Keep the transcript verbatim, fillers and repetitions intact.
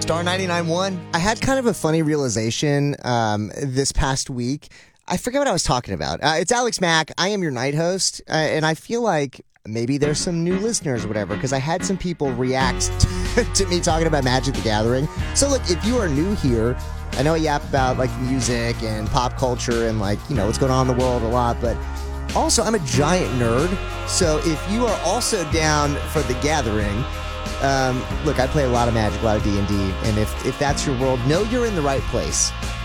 Star ninety-nine point one. I had kind of a funny realization um, this past week. I forget what I was talking about. Uh, it's Alex Mack. I am your night host, uh, and I feel like maybe there's some new listeners or whatever, because I had some people react to, to me talking about Magic the Gathering. So look, if you are new here, I know I yap about like music and pop culture and like, you know, what's going on in the world a lot, but also I'm a giant nerd. So if you are also down for the Gathering, um, look, I play a lot of Magic, a lot of D and D, and if, if that's your world, know you're in the right place.